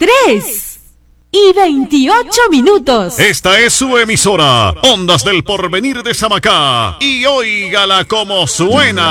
3:28. Esta es su emisora, Ondas del Porvenir de Samacá. Y óigala como suena.